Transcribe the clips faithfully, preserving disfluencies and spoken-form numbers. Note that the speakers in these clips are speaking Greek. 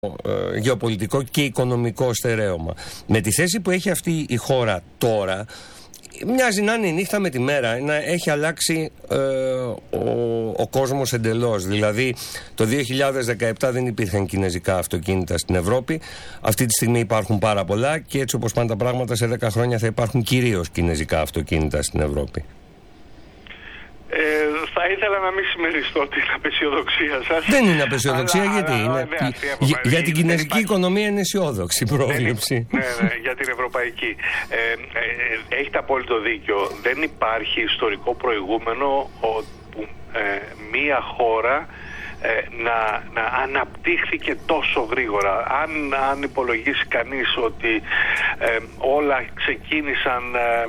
ε, γεωπολιτικό και οικονομικό στερέωμα. Με τη θέση που έχει αυτή η χώρα τώρα, μοιάζει να είναι η νύχτα με τη μέρα, να έχει αλλάξει ε, ο, ο κόσμος εντελώς. Δηλαδή το δύο χιλιάδες δεκαεπτά δεν υπήρχαν κινέζικα αυτοκίνητα στην Ευρώπη. Αυτή τη στιγμή υπάρχουν πάρα πολλά και έτσι όπως πάνε τα πράγματα σε δέκα χρόνια θα υπάρχουν κυρίως κινέζικα αυτοκίνητα στην Ευρώπη. Ε, θα ήθελα να μην συμμεριστώ την απεσιοδοξία σας. Δεν είναι απεσιοδοξία, αλλά, γιατί αλλά, είναι. Ναι, για, για την κινέζικη υπάρχει... οικονομία είναι αισιόδοξη πρόβλεψη. Ναι, ναι, ναι, για την ευρωπαϊκή. Ε, ε, έχετε απόλυτο δίκιο. Δεν υπάρχει ιστορικό προηγούμενο που ε, μία χώρα ε, να, να αναπτύχθηκε τόσο γρήγορα. Αν, αν υπολογίσει κανείς ότι ε, όλα ξεκίνησαν... Ε,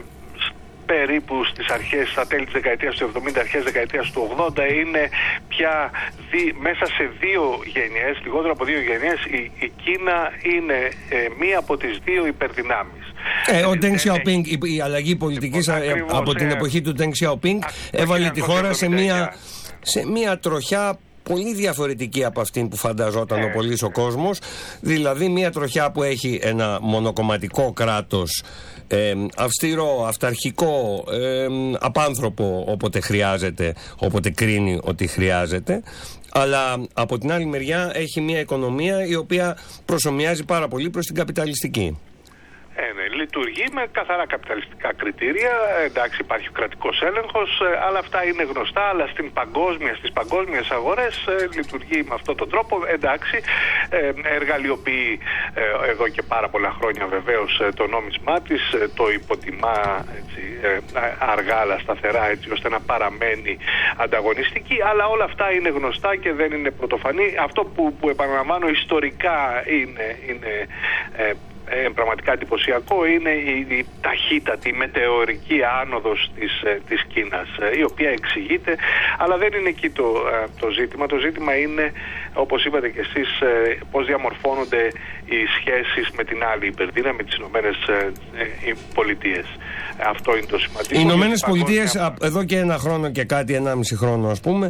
περίπου στις αρχές, στα τέλη της δεκαετίας του εβδομήντα, αρχές δεκαετίας του ογδόντα, είναι πια δι, μέσα σε δύο γενιές, λιγότερο από δύο γενιές, η, η Κίνα είναι ε, μία από τις δύο υπερδυνάμεις. Ε, ο Ντενγκ Σιαοπίνγκ, η, η αλλαγή πολιτικής ακριβώς, από την ε, εποχή του Ντενγκ Σιαοπίνγκ έβαλε τη χώρα σε μία, σε μία τροχιά πολύ διαφορετική από αυτήν που φανταζόταν ε, ο πολύς ο κόσμος. Δηλαδή μια τροχιά που έχει ένα μονοκομματικό κράτος, ε, αυστηρό, αυταρχικό, ε, απάνθρωπο όποτε χρειάζεται, όποτε κρίνει ότι χρειάζεται. Αλλά από την άλλη μεριά έχει μια οικονομία η οποία προσομοιάζει πάρα πολύ προς την καπιταλιστική. Ε, ναι, λειτουργεί με καθαρά καπιταλιστικά κριτήρια. Εντάξει, υπάρχει ο κρατικός έλεγχος, αλλά αυτά είναι γνωστά. Αλλά στην παγκόσμια, στις παγκόσμιες αγορές ε, λειτουργεί με αυτόν τον τρόπο. Εντάξει, ε, εργαλειοποιεί ε, εδώ και πάρα πολλά χρόνια βεβαίως ε, το νόμισμά της, ε, το υποτιμά έτσι, ε, αργά αλλά σταθερά, έτσι ώστε να παραμένει ανταγωνιστική. Αλλά όλα αυτά είναι γνωστά και δεν είναι πρωτοφανή. Αυτό που, που επαναλαμβάνω ιστορικά είναι, είναι ε, Ε, πραγματικά εντυπωσιακό είναι η, η ταχύτατη, η μετεωρική άνοδος της, ε, της Κίνας, ε, η οποία εξηγείται, αλλά δεν είναι εκεί το, ε, το ζήτημα. Το ζήτημα είναι, όπως είπατε και εσείς, ε, πώς διαμορφώνονται οι σχέσεις με την άλλη υπερδύναμη, τις Ηνωμένες ε, Πολιτείες. Αυτό είναι το σημαντικό. Οι Ηνωμένες Πολιτείες παγκόσμια... εδώ και ένα χρόνο και κάτι, ενάμιση χρόνο ας πούμε,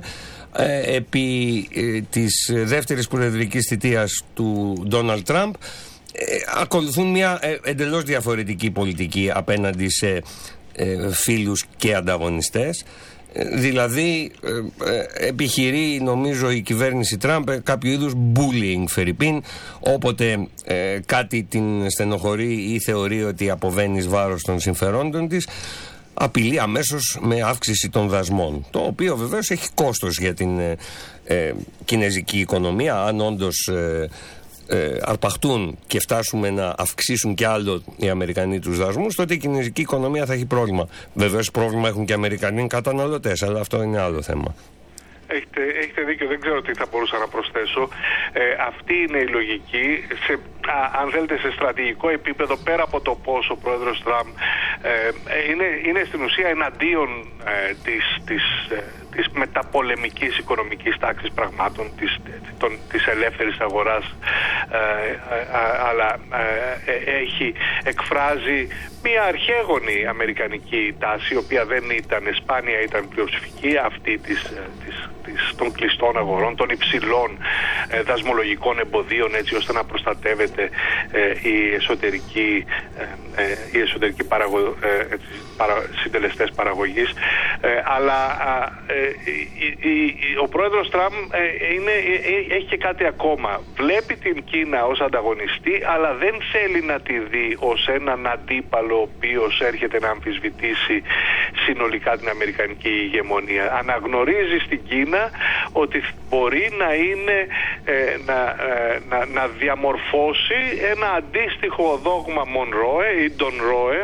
ε, επί ε, της δεύτερης προεδρικής θητείας του Ντόναλντ Τραμπ, Ε, ακολουθούν μια ε, εντελώς διαφορετική πολιτική απέναντι σε ε, φίλους και ανταγωνιστές. Ε, δηλαδή ε, ε, επιχειρεί, νομίζω, η κυβέρνηση Τραμπ ε, κάποιο είδους bullying φερειπίν, όποτε ε, κάτι την στενοχωρεί ή θεωρεί ότι αποβαίνει εις βάρος των συμφερόντων της, απειλεί αμέσως με αύξηση των δασμών, το οποίο βεβαίως έχει κόστος για την ε, ε, κινέζικη οικονομία. Αν όντως ε, Ε, αρπαχτούν και φτάσουμε να αυξήσουν κι άλλο οι Αμερικανοί τους δασμούς, τότε η κινέζικη οικονομία θα έχει πρόβλημα. Βεβαίως πρόβλημα έχουν και οι Αμερικανοί καταναλωτές, αλλά αυτό είναι άλλο θέμα. Έχετε, έχετε δίκιο, δεν ξέρω τι θα μπορούσα να προσθέσω. Ε, αυτή είναι η λογική. Σε, α, αν θέλετε, σε στρατηγικό επίπεδο, πέρα από το πώς ο πρόεδρος Τραμπ ε, είναι, είναι στην ουσία εναντίον ε, της, της, ε, της μεταπολεμικής οικονομικής τάξης πραγμάτων, της, των, της ελεύθερης αγοράς, ε, ε, αλλά ε, ε, έχει εκφράζει μια αρχαίγονη αμερικανική τάση, η οποία δεν ήταν σπάνια, ήταν πλειοψηφική, αυτή της, της, της, των κλειστών αγορών, των υψηλών ε, δασμολογικών εμποδίων, έτσι ώστε να προστατεύεται ε, η εσωτερική, ε, ε, η εσωτερική παραγω, ε, έτσι, παρα, συντελεστές παραγωγής. Ε, αλλά ε, ε, ε, ε, ο πρόεδρος Τραμπ ε, είναι, ε, έχει και κάτι ακόμα. Βλέπει την Κίνα ως ανταγωνιστή, αλλά δεν θέλει να τη δει ως έναν αντίπαλο ο οποίος έρχεται να αμφισβητήσει συνολικά την αμερικανική ηγεμονία. Αναγνωρίζει στην Κίνα ότι μπορεί να είναι ε, να, ε, να, να διαμορφώσει ένα αντίστοιχο δόγμα Μονρόε ή Ντον Ρόε,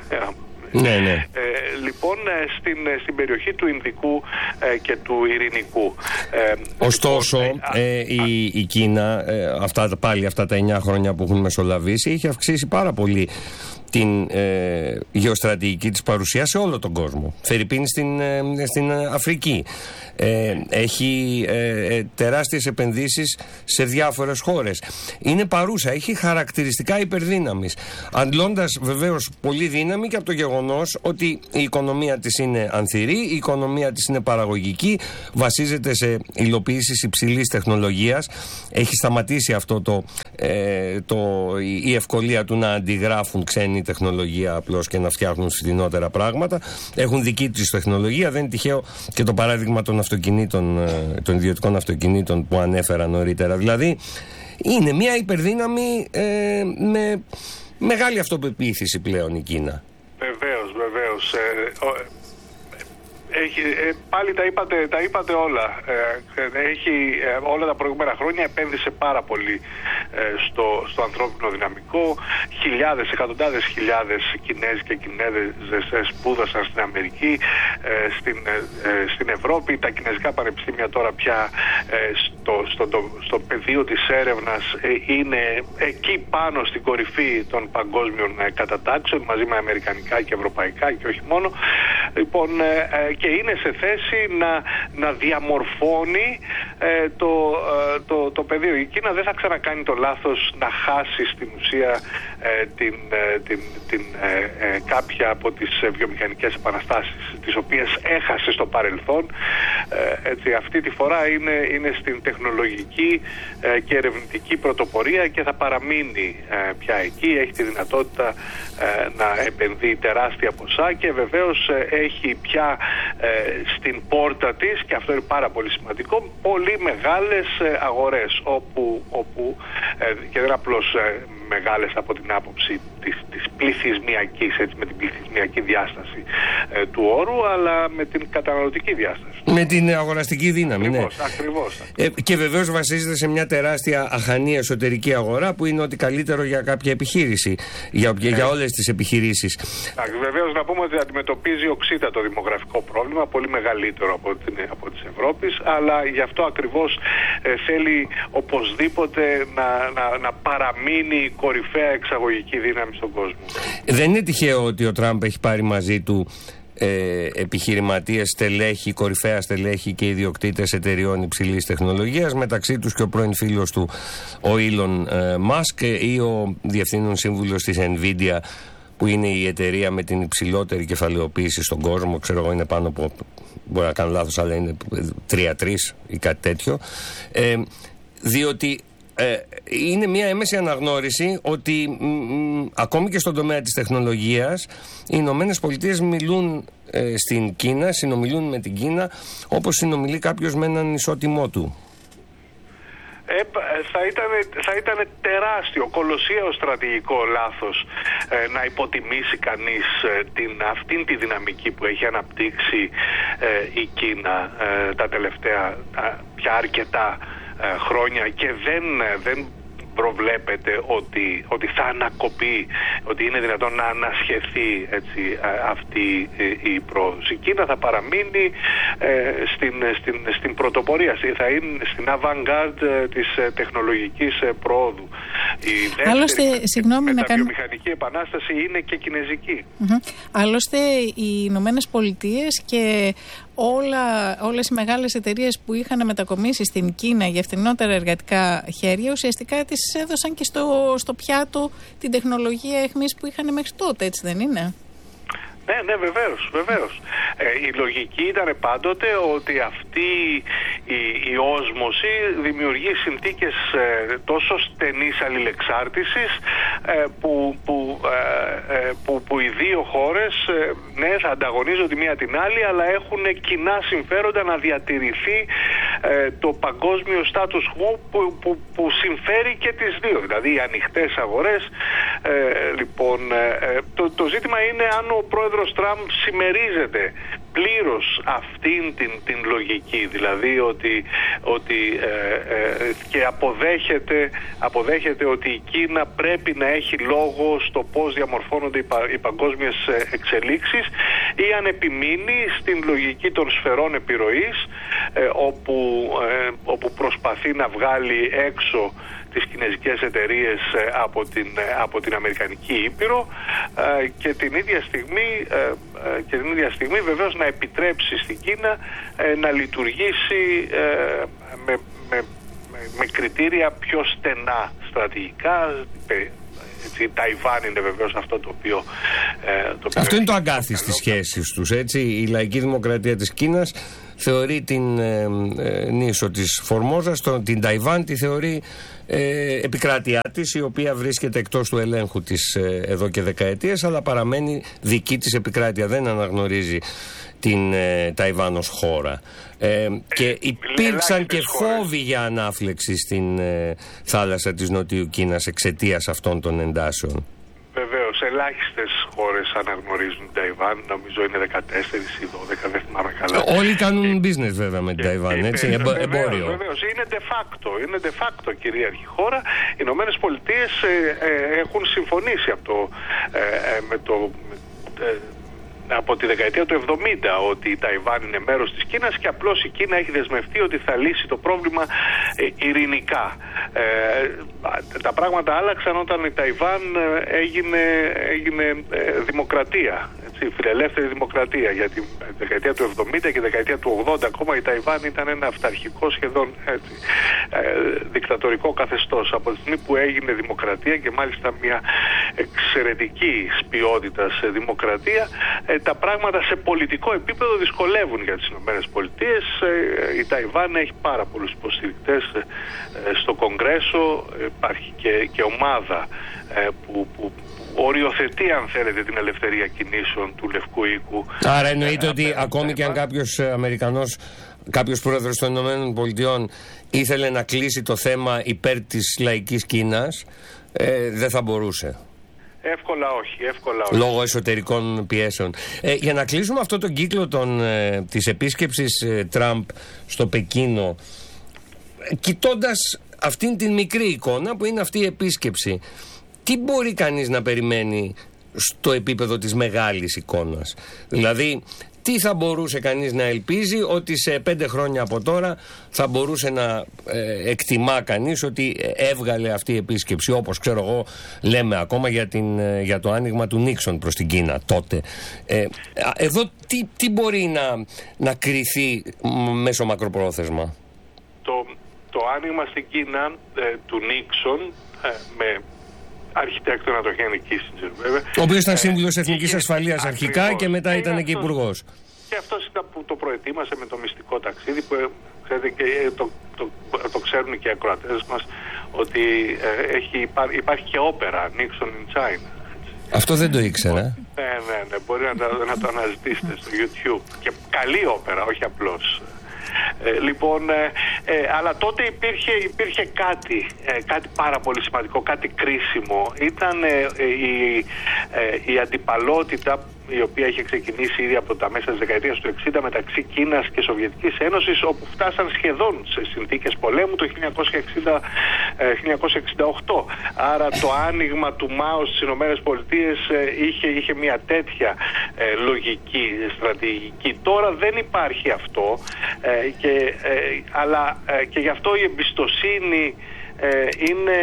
ναι, ναι. Ε, λοιπόν, στην, στην περιοχή του Ινδικού ε, και του Ειρηνικού. Ε, Ωστόσο, λοιπόν, ε, ε, η, η Κίνα, ε, αυτά, πάλι αυτά τα εννιά χρόνια που έχουν μεσολαβήσει, είχε αυξήσει πάρα πολύ την ε, γεωστρατηγική της παρουσία σε όλο τον κόσμο. Φερειπίν στην, ε, στην Αφρική. Ε, έχει ε, ε, τεράστιες επενδύσεις σε διάφορες χώρες. Είναι παρούσα, έχει χαρακτηριστικά υπερδύναμης. Αντλώντας βεβαίως πολύ δύναμη και από το γεγονός ότι η οικονομία της είναι ανθυρή, η οικονομία της είναι παραγωγική, βασίζεται σε υλοποιήσεις υψηλής τεχνολογίας. Έχει σταματήσει αυτό το, ε, το, η ευκολία του να αντιγράφουν ξένη τεχνολογία απλώς και να φτιάχνουν φθηνότερα πράγματα. Έχουν δική τους τεχνολογία. Δεν είναι τυχαίο και το παράδειγμα των αυτοκινήτων, των ιδιωτικών αυτοκινήτων που ανέφερα νωρίτερα. Δηλαδή είναι μια υπερδύναμη ε, με μεγάλη αυτοπεποίθηση πλέον η Κίνα. Βεβαίως, βεβαίως. Ε, ο, έχει, ε, πάλι τα είπατε, τα είπατε όλα. Ε, έχει, ε, όλα τα προηγούμενα χρόνια επένδυσε πάρα πολύ ε, στο, στο ανθρώπινο δυναμικό. Χιλιάδες, εκατοντάδες χιλιάδες Κινέζοι και Κινέζες σπούδασαν στην Αμερική, ε, στην, ε, στην Ευρώπη. Τα κινέζικα πανεπιστήμια τώρα πια ε, στο, στο, στο, στο πεδίο της έρευνας ε, είναι εκεί πάνω στην κορυφή των παγκόσμιων ε, κατατάξεων, μαζί με αμερικανικά και ευρωπαϊκά και όχι μόνο. Λοιπόν, ε, και είναι σε θέση να, να διαμορφώνει ε, το, ε, το, το πεδίο. Η Κίνα δεν θα ξανακάνει το λάθος να χάσει στην ουσία ε, την, ε, την, την, ε, ε, κάποια από τις ε, βιομηχανικές επαναστάσεις, τις οποίες έχασε στο παρελθόν. Ε, έτσι, αυτή τη φορά είναι, είναι στην τεχνολογική ε, και ερευνητική πρωτοπορία και θα παραμείνει ε, πια εκεί. Έχει τη δυνατότητα ε, να επενδύει τεράστια ποσά και βεβαίως ε, έχει πια ε, στην πόρτα της, και αυτό είναι πάρα πολύ σημαντικό, πολύ μεγάλες ε, αγορές όπου, όπου ε, και δεν απλώς ε, μεγάλες από την άποψη της, της πληθυσμιακής, έτσι, με την πληθυσμιακή διάσταση ε, του όρου, αλλά με την καταναλωτική διάσταση. Με την αγοραστική δύναμη, ακριβώς, ναι. Ακριβώς. Ε, και βεβαίως βασίζεται σε μια τεράστια αχανή εσωτερική αγορά που είναι ό,τι καλύτερο για κάποια επιχείρηση, για, ε. για όλες τις επιχειρήσεις. Βεβαίως να πούμε ότι αντιμετωπίζει οξύτατο δημογραφικό πρόβλημα, πολύ μεγαλύτερο από, την, από της Ευρώπης, αλλά γι' αυτό ακριβώς ε, θέλει οπωσδήποτε να, να, να παραμείνει κορυφαία εξαγωγική δύναμη στον κόσμο. Δεν είναι τυχαίο ότι ο Τραμπ έχει πάρει μαζί του ε, επιχειρηματίες, στελέχη, κορυφαία στελέχη και ιδιοκτήτες εταιριών υψηλής τεχνολογίας, μεταξύ τους και ο πρώην φίλος του ο Ήλον Μάσκ ή ο διευθύνων σύμβουλος της Nvidia, που είναι η εταιρεία με την υψηλότερη κεφαλαιοποίηση στον κόσμο. Ξέρω εγώ, είναι πάνω από, μπορεί να κάνω λάθος, αλλά είναι τρία τρία ή κάτι τέτοιο. Ε, διότι Ε, είναι μια έμεση αναγνώριση ότι μ, μ, ακόμη και στον τομέα της τεχνολογίας οι Ηνωμένες Πολιτείες μιλούν ε, στην Κίνα, συνομιλούν με την Κίνα όπως συνομιλεί κάποιος με έναν ισότιμό του. Ε, θα, ήταν, θα ήταν τεράστιο, κολοσσιαίο στρατηγικό λάθος ε, να υποτιμήσει κανείς ε, την, αυτήν τη δυναμική που έχει αναπτύξει ε, η Κίνα ε, τα τελευταία ε, πια αρκετά ε, χρόνια και δεν, δεν προβλέπεται ότι, ότι θα ανακοπεί, ότι είναι δυνατόν να ανασχεθεί, έτσι, αυτή η πρόοδος. Η Κίνα θα παραμείνει ε, στην, στην, στην πρωτοπορία, θα είναι στην avant-garde της τεχνολογικής πρόοδου. Η Άλλωστε, συγγνώμη, να κάνω... βιομηχανική επανάσταση είναι και κινέζικη. Mm-hmm. Άλλωστε, οι Ηνωμένες Πολιτείες και όλα, όλες οι μεγάλες εταιρείες που είχαν μετακομίσει στην Κίνα για φθηνότερα εργατικά χέρια, ουσιαστικά τις έδωσαν και στο, στο πιάτο την τεχνολογία εχμής που είχαν μέχρι τότε, έτσι δεν είναι? Ναι, ναι, βεβαίως, βεβαίως. Ε, η λογική ήταν πάντοτε ότι αυτή η, η όσμωση δημιουργεί συνθήκες ε, τόσο στενής αλληλεξάρτησης ε, που, που, ε, ε, που, που οι δύο χώρες ε, ναι, θα ανταγωνίζονται μία την άλλη, αλλά έχουν κοινά συμφέροντα να διατηρηθεί ε, το παγκόσμιο status quo που, που, που συμφέρει και τις δύο. Δηλαδή οι ανοιχτές αγορές. Ε, λοιπόν, ε, το, το ζήτημα είναι αν ο πρόεδρος Ο Τραμπ συμμερίζεται πλήρως αυτήν την, την λογική, δηλαδή ότι, ότι ε, ε, και αποδέχεται, αποδέχεται ότι η Κίνα πρέπει να έχει λόγο στο πώς διαμορφώνονται οι, πα, οι παγκόσμιες εξελίξεις, ή αν επιμείνει στην λογική των σφαιρών επιρροής, ε, όπου, ε, όπου προσπαθεί να βγάλει έξω τις κινέζικες εταιρείες από την, από την Αμερικανική Ήπειρο και την ίδια στιγμή, και την ίδια στιγμή βεβαίως να επιτρέψει στην Κίνα να λειτουργήσει με, με, με κριτήρια πιο στενά στρατηγικά. Η Ταϊβάν είναι βεβαίως αυτό το οποίο... Ε, το οποίο αυτό είναι το αγκάθι στις σχέσεις τους, έτσι. Η λαϊκή δημοκρατία της Κίνας θεωρεί την ε, ε, νήσο της Φορμόζας, το, την Ταϊβάν τη θεωρεί ε, επικράτειά της, η οποία βρίσκεται εκτός του ελέγχου της ε, εδώ και δεκαετίες, αλλά παραμένει δική της επικράτεια, δεν αναγνωρίζει την ε, Ταϊβάν ως χώρα. Ε, και υπήρξαν και φόβοι για ανάφλεξη στην ε, θάλασσα της Νοτιού Κίνας εξαιτίας αυτών των εντάσεων. Βεβαίως, ελάχιστες χώρες αναγνωρίζουν την Ταϊβάν, νομίζω είναι δεκατέσσερις ή δώδεκα, δεν θυμάμαι καλά. Όλοι κάνουν και, business βέβαια με την Ταϊβάν, έτσι, βεβαίως, εμπόριο. Βεβαίως, είναι de facto, είναι de facto κυρίαρχη χώρα. Οι Ηνωμένες Πολιτείες ε, ε, έχουν συμφωνήσει από το, ε, ε, με το... Ε, από τη δεκαετία του εβδομήντα ότι η Ταϊβάν είναι μέρος της Κίνας και απλώς η Κίνα έχει δεσμευτεί ότι θα λύσει το πρόβλημα ε, ειρηνικά. Ε, τα πράγματα άλλαξαν όταν η Ταϊβάν έγινε, έγινε ε, δημοκρατία, έτσι, φιλελεύθερη δημοκρατία. Γιατί τη δεκαετία του εβδομήντα και τη δεκαετία του ογδόντα ακόμα η Ταϊβάν ήταν ένα αυταρχικό σχεδόν έτσι, ε, δικτατορικό καθεστώς. Από τη στιγμή που έγινε δημοκρατία και μάλιστα μια εξαιρετική ποιότητας δημοκρατία, τα πράγματα σε πολιτικό επίπεδο δυσκολεύουν για τις Ηνωμένες Πολιτείες. Η Ταϊβάν έχει πάρα πολλούς υποστηρικτές στο Κογκρέσο, υπάρχει και, και ομάδα που, που οριοθετεί, αν θέλετε, την ελευθερία κινήσεων του Λευκού Οίκου. Άρα εννοείται ότι ακόμη και αν κάποιος Αμερικανός, κάποιος πρόεδρος των Ηνωμένων Πολιτειών ήθελε να κλείσει το θέμα υπέρ της λαϊκής Κίνας, ε, δεν θα μπορούσε. Εύκολα όχι, εύκολα όχι. Λόγω εσωτερικών πιέσεων. Ε, για να κλείσουμε αυτό τον κύκλο των, ε, της επίσκεψης ε, Τραμπ στο Πεκίνο, ε, κοιτώντας αυτήν την μικρή εικόνα που είναι αυτή η επίσκεψη, τι μπορεί κανείς να περιμένει στο επίπεδο της μεγάλης εικόνας? Δηλαδή, τι θα μπορούσε κανείς να ελπίζει ότι σε πέντε χρόνια από τώρα θα μπορούσε να ε, εκτιμά κανείς ότι έβγαλε αυτή η επίσκεψη, όπως ξέρω εγώ λέμε ακόμα για, την, ε, για το άνοιγμα του Νίξον προς την Κίνα τότε. Ε, εδώ τι, τι μπορεί να, να κριθεί μέσω μακροπρόθεσμα? Το, το άνοιγμα στην Κίνα ε, του Νίξον ε, με αρχιτέκτονα το Χένρι Κίσινγκερ, βέβαια. Ο οποίος ήταν σύμβουλος Εθνικής Ασφαλείας αρχικά ακριβώς, και μετά και ήταν και υπουργός. Και αυτός ήταν που το προετοίμασε με το μυστικό ταξίδι που ξέρετε, και το, το, το, το ξέρουν και οι ακροατές μας ότι ε, έχει, υπά, υπάρχει και όπερα Nixon in China. Αυτό δεν το ήξερα. Ναι, ναι, ναι, μπορεί να, να το αναζητήσετε στο YouTube. Και καλή όπερα, όχι απλώς. Ε, λοιπόν, ε, ε, αλλά τότε υπήρχε, υπήρχε κάτι, ε, κάτι πάρα πολύ σημαντικό, κάτι κρίσιμο. Ήταν ε, ε, η, ε, η αντιπαλότητα η οποία είχε ξεκινήσει ήδη από τα μέσα της δεκαετίας του εξήντα μεταξύ Κίνας και Σοβιετικής Ένωσης, όπου φτάσαν σχεδόν σε συνθήκες πολέμου το χίλια εννιακόσια εξήντα, χίλια εννιακόσια εξήντα οκτώ. Άρα το άνοιγμα του Μάο στις Ηνωμένες Πολιτείες είχε, είχε μια τέτοια ε, λογική στρατηγική. Τώρα δεν υπάρχει αυτό, ε, και, ε, αλλά ε, και γι' αυτό η εμπιστοσύνη Ε, είναι,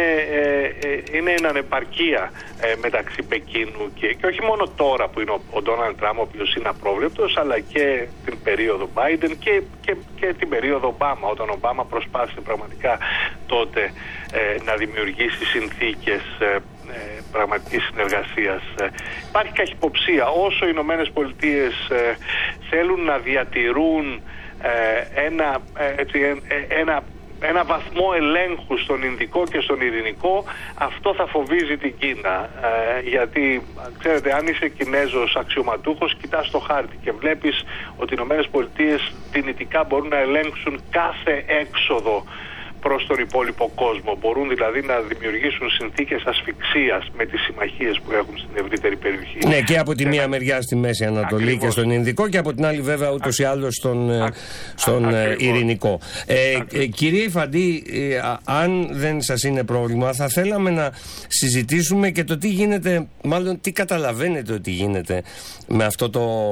ε, είναι εν ανεπαρκεία ε, μεταξύ Πεκίνου και, και όχι μόνο τώρα που είναι ο Ντόναλντ Τραμπ, ο οποίος είναι απρόβλεπτος, αλλά και την περίοδο Biden και, και, και την περίοδο Ομπάμα, όταν ο Ομπάμα προσπάθησε πραγματικά τότε ε, να δημιουργήσει συνθήκες ε, ε, πραγματικής συνεργασίας. Ε, υπάρχει καχυποψία. Όσο οι Ηνωμένες Πολιτείες ε, θέλουν να διατηρούν ε, ένα, ε, έτσι, ε, ένα ένα βαθμό ελέγχου στον Ινδικό και στον Ειρηνικό, αυτό θα φοβίζει την Κίνα. Ε, γιατί, ξέρετε, αν είσαι Κινέζος αξιωματούχος, κοιτάς το χάρτη και βλέπεις ότι οι Ηνωμένες Πολιτείες δυνητικά μπορούν να ελέγξουν κάθε έξοδο προς τον υπόλοιπο κόσμο. Μπορούν δηλαδή να δημιουργήσουν συνθήκες ασφυξίας με τις συμμαχίες που έχουν στην ευρύτερη περιοχή. Ναι, και από τη μία μεριά στη Μέση Ανατολή Ακριβώς. και στον Ινδικό, και από την άλλη βέβαια ούτως ή άλλως στον, Α, στον Ειρηνικό. Ε, ε, κύριε Υφαντή, ε, αν δεν σας είναι πρόβλημα, θα θέλαμε να συζητήσουμε και το τι γίνεται, μάλλον τι καταλαβαίνετε ότι γίνεται με αυτό το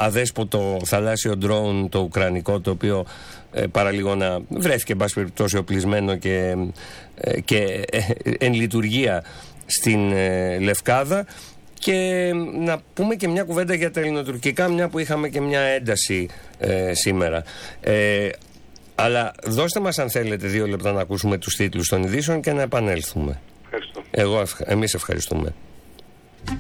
αδέσποτο θαλάσσιο ντρόουν το ουκρανικό, το οποίο ε, παραλίγο να βρέθηκε εν πάση περιπτώσει εξοπλισμένο και, και εν λειτουργία στην Λευκάδα. Και να πούμε και μια κουβέντα για τα ελληνοτουρκικά, μια που είχαμε και μια ένταση ε, σήμερα. Ε, αλλά δώστε μας, αν θέλετε, δύο λεπτά να ακούσουμε τους τίτλους των ειδήσεων και να επανέλθουμε. Ευχαριστώ. Εγώ, εμείς ευχαριστούμε.